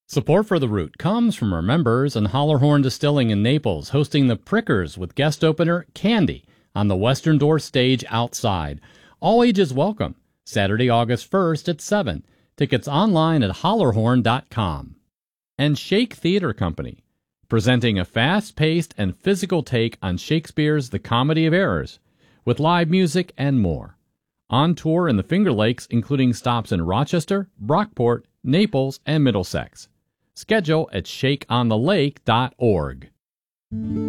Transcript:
Support for The Root comes from our members and Hollerhorn Distilling in Naples, hosting the Prickers with guest opener Candy on the Western Door stage outside. All ages welcome. Saturday, August 1st at 7. Tickets online at hollerhorn.com. And Shake Theater Company, presenting a fast-paced and physical take on Shakespeare's The Comedy of Errors, with live music and more. On tour in the Finger Lakes, including stops in Rochester, Brockport, Naples, and Middlesex. Schedule at shakeonthelake.org.